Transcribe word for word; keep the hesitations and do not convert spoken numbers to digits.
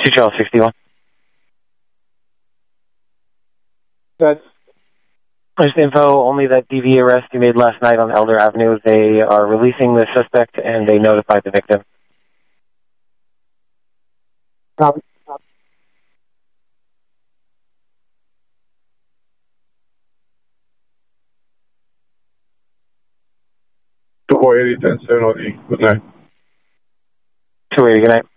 two Charles sixty-one. That's Just info, only that D V arrest you made last night on Elder Avenue. They are releasing the suspect, and they notified the victim. copy. two four eight eight ten seven oh eight. Good night. two eighty, good night.